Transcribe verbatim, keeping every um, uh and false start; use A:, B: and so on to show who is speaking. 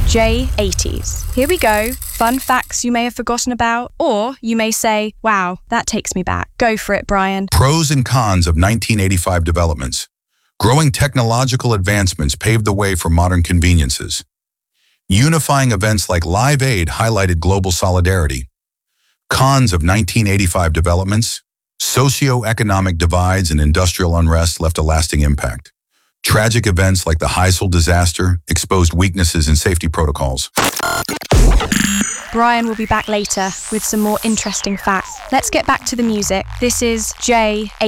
A: J eighties. Here we go. Fun facts you may have forgotten about, or you may say, wow, that takes me back. Go for it, Brian.
B: Pros and cons of nineteen eighty-five developments. Growing technological advancements paved the way for modern conveniences. Unifying events like Live Aid highlighted global solidarity. Cons of nineteen eighty-five developments. Socio-economic divides and industrial unrest left a lasting impact. Tragic events like the Heysel disaster exposed weaknesses in safety protocols.
A: Brian will be back later with some more interesting facts. Let's get back to the music. This is J